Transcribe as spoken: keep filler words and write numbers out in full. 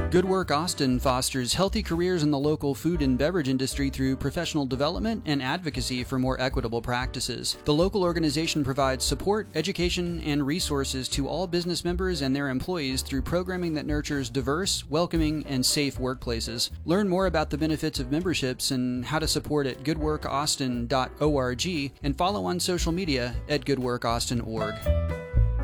Good Work Austin fosters healthy careers in the local food and beverage industry through professional development and advocacy for more equitable practices. The local organization provides support, education, and resources to all business members and their employees through programming that nurtures diverse, welcoming, and safe workplaces. Learn more about the benefits of memberships and how to support at good work austin dot org and follow on social media at good work austin dot org.